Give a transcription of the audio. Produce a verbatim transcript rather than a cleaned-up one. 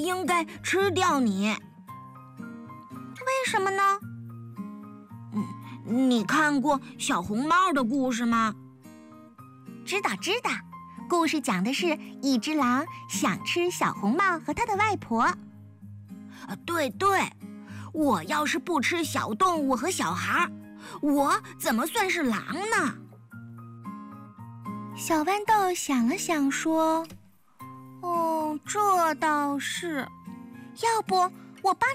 应该吃掉你。 为什么呢？ 嗯，你看过小红帽的故事吗？ 知道知道，故事讲的是一只狼想吃小红帽和他的外婆。 啊，对对，我要是不吃小动物和小孩，我怎么算是狼呢？ 小豌豆想了想说：“哦，这倒是，要不我帮